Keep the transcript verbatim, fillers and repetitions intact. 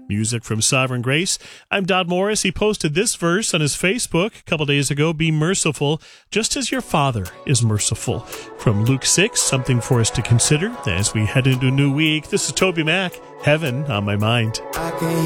Music from Sovereign Grace. I'm Dodd Morris. He posted this verse on his Facebook a couple days ago. Be merciful, just as your Father is merciful. From Luke six, something for us to consider as we head into a new week. This is Toby Mac, Heaven on My Mind. I can